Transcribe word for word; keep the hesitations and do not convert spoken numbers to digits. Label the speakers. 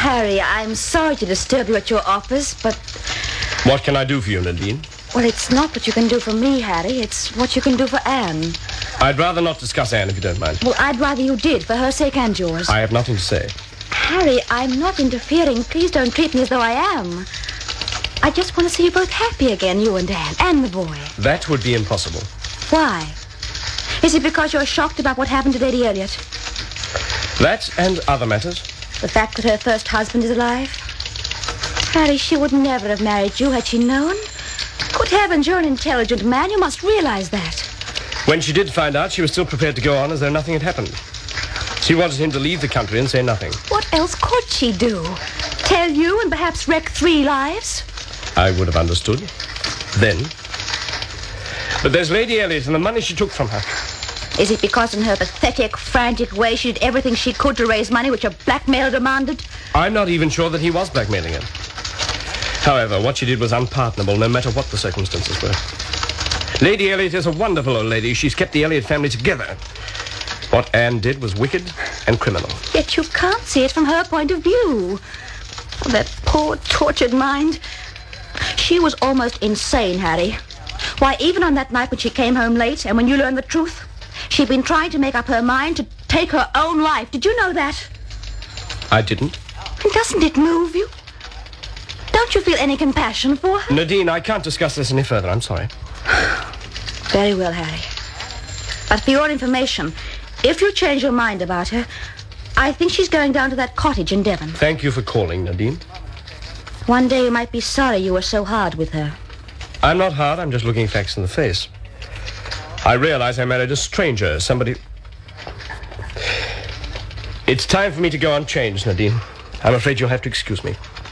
Speaker 1: Harry, I'm sorry to disturb you at your office, but...
Speaker 2: What can I do for you, Nadine?
Speaker 1: Well, it's not what you can do for me, Harry. It's what you can do for Anne.
Speaker 2: I'd rather not discuss Anne, if you don't mind.
Speaker 1: Well, I'd rather you did, for her sake and yours.
Speaker 2: I have nothing to say.
Speaker 1: Harry, I'm not interfering. Please don't treat me as though I am. I just want to see you both happy again, you and Anne, and the boy.
Speaker 2: That would be impossible.
Speaker 1: Why? Is it because you're shocked about what happened to Lady Elliot?
Speaker 2: That and other matters.
Speaker 1: The fact that her first husband is alive? Harry, she would never have married you had she known. Good heavens, you're an intelligent man. You must realize that.
Speaker 2: When she did find out, she was still prepared to go on as though nothing had happened. She wanted him to leave the country and say nothing.
Speaker 1: What else could she do? Tell you and perhaps wreck three lives?
Speaker 2: I would have understood. Then. But there's Lady Elliot and the money she took from her.
Speaker 1: Is it because in her pathetic, frantic way she did everything she could to raise money which a blackmailer demanded?
Speaker 2: I'm not even sure that he was blackmailing her. However, what she did was unpardonable, no matter what the circumstances were. Lady Elliot is a wonderful old lady. She's kept the Elliot family together. What Anne did was wicked and criminal.
Speaker 1: Yet you can't see it from her point of view. Oh, that poor, tortured mind. She was almost insane, Harry. Why, even on that night when she came home late and when you learned the truth, she'd been trying to make up her mind to take her own life. Did you know that?
Speaker 2: I didn't.
Speaker 1: And doesn't it move you? Don't you feel any compassion for her?
Speaker 2: Nadine, I can't discuss this any further. I'm sorry.
Speaker 1: Very well, Harry. But for your information, if you change your mind about her, I think she's going down to that cottage in Devon.
Speaker 2: Thank you for calling, Nadine.
Speaker 1: One day you might be sorry you were so hard with her.
Speaker 2: I'm not hard. I'm just looking facts in the face. I realize I married a stranger, somebody... It's time for me to go unchanged, Nadine. I'm afraid you'll have to excuse me.